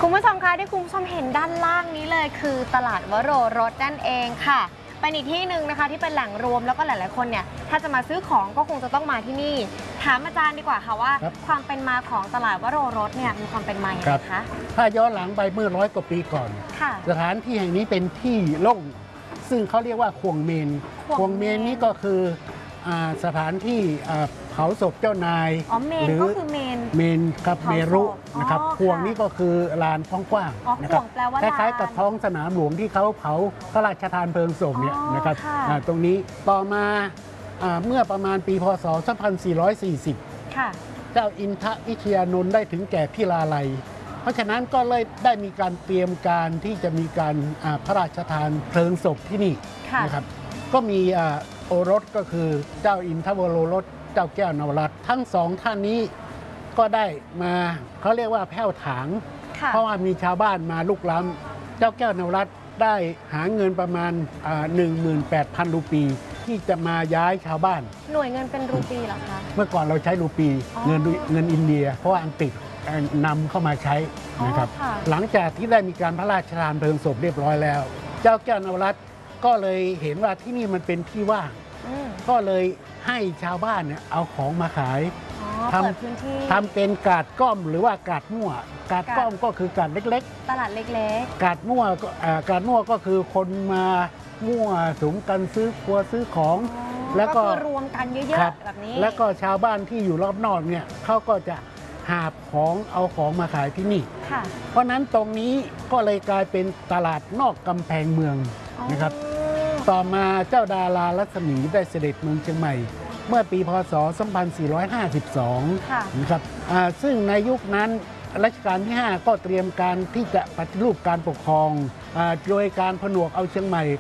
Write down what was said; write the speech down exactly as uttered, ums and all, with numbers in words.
คุณผู้ชมคะที่คุณผู้ชมเห็นด้านล่างนี้เลยคือตลาดวโรรสนั่นเองค่ะเป็นอีกที่หนึ่งนะคะที่เป็นแหล่งรวมแล้วก็หลายๆคนเนี่ยถ้าจะมาซื้อของก็คงจะต้องมาที่นี่ถามอาจารย์ดีกว่าค่ะว่าความเป็นมาของตลาดวโรรสเนี่ยมีความเป็นมาอย่างไรคะถ้าย้อนหลังไปเมื่อร้อยกว่าปีก่อนสถานที่แห่งนี้เป็นที่โล่งซึ่งเขาเรียกว่าควงเมนควงเมนนี้ก็คือสถานที่เผาศพเจ้านายหรือเมนเมนครับเมรุนะครับควงนี้ก็คือลานท้องกว้างนะครับคล้ายๆกับท้องสนามหลวงที่เขาเผาพระราชทานเพลิงศพเนี่ยนะครับตรงนี้ต่อมาเมื่อประมาณปีพศสองพันสี่ร้อยสี่สิบเจ้าอินทวิทยานนท์ได้ถึงแก่พิลาลัยเพราะฉะนั้นก็เลยได้มีการเตรียมการที่จะมีการพระราชทานเพลิงศพที่นี่นะครับก็มีโอรสก็คือเจ้าอินทวโรรสเจ้าแก้วนวรัตน์ทั้งสองท่านนี้ก็ได้มาเขาเรียกว่าแผ่วถางเพราะว่ามีชาวบ้านมาลุกล้ำเจ้าแก้วนวรัตน์ได้หาเงินประมาณ หนึ่งหมื่นแปดพัน รูปีที่จะมาย้ายชาวบ้านหน่วยเงินเป็นรูปีเหรอคะเมื่อก่อนเราใช้รูปีเงินเงินอินเดียเพราะว่าอังกฤษนำเข้ามาใช้นะครับหลังจากที่ได้มีการพระราชทานเพลิงศพเรียบร้อยแล้วเจ้าแก้วนวรัตน์ก็เลยเห็นว่าที่นี่มันเป็นที่ว่างก็เลยให้ชาวบ้านเนี่ยเอาของมาขายทำทำเป็นกาดก้อมหรือว่ากาดมั่วกาดก้อมก็คือกาดเล็กๆตลาดเล็กๆกาดมั่วกาดมั่วก็คือคนมามั่วสุมกันซื้อครัวซื้อของแล้วก็รวมกันเยอะๆแบบนี้แล้วก็ชาวบ้านที่อยู่รอบนอกเนี่ยเขาก็จะหาบของเอาของมาขายที่นี่เพราะนั้นตรงนี้ก็เลยกลายเป็นตลาดนอกกำแพงเมืองนะครับต่อมาเจ้าดารารัศมีได้เสด็จเมืองเชียงใหม่เมื่อปีพศสองพันสี่ร้อยห้าสิบสองนะครับซึ่งในยุคนั้นรัชกาลที่ห้าก็เตรียมการที่จะปฏิรูปการปกครองโดยการผนวกเอาเชียงใหม่